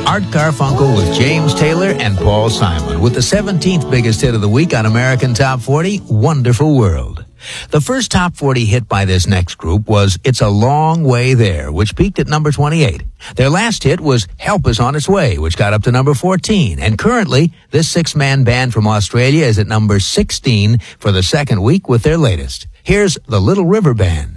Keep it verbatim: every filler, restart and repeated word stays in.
Art Garfunkel with James Taylor and Paul Simon with the seventeenth biggest hit of the week on American Top forty, Wonderful World. The first Top forty hit by this next group was It's a Long Way There, which peaked at number twenty-eight. Their last hit was Help Is On Its Way, which got up to number fourteen. And currently, this six-man band from Australia is at number sixteen for the second week with their latest. Here's the Little River Band.